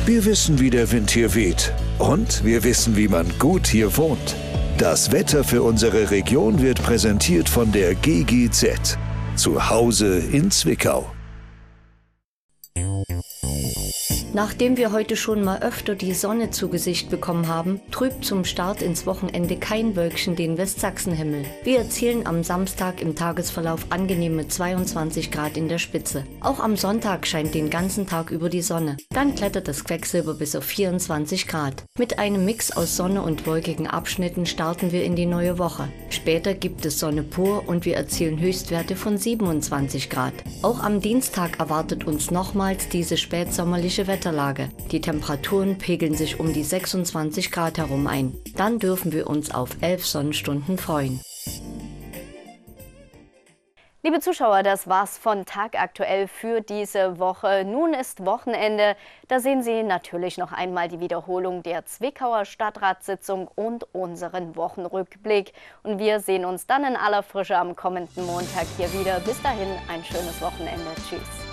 Wir wissen, wie der Wind hier weht. Und wir wissen, wie man gut hier wohnt. Das Wetter für unsere Region wird präsentiert von der GGZ. Zu Hause in Zwickau. Nachdem wir heute schon mal öfter die Sonne zu Gesicht bekommen haben, trübt zum Start ins Wochenende kein Wölkchen den Westsachsenhimmel. Wir erzielen am Samstag im Tagesverlauf angenehme 22 Grad in der Spitze. Auch am Sonntag scheint den ganzen Tag über die Sonne. Dann klettert das Quecksilber bis auf 24 Grad. Mit einem Mix aus Sonne und wolkigen Abschnitten starten wir in die neue Woche. Später gibt es Sonne pur und wir erzielen Höchstwerte von 27 Grad. Auch am Dienstag erwartet uns nochmals diese spätsommerliche Wetterlage. Die Temperaturen pegeln sich um die 26 Grad herum ein. Dann dürfen wir uns auf 11 Sonnenstunden freuen. Liebe Zuschauer, das war's von Tagaktuell für diese Woche. Nun ist Wochenende. Da sehen Sie natürlich noch einmal die Wiederholung der Zwickauer Stadtratssitzung und unseren Wochenrückblick. Und wir sehen uns dann in aller Frische am kommenden Montag hier wieder. Bis dahin ein schönes Wochenende. Tschüss.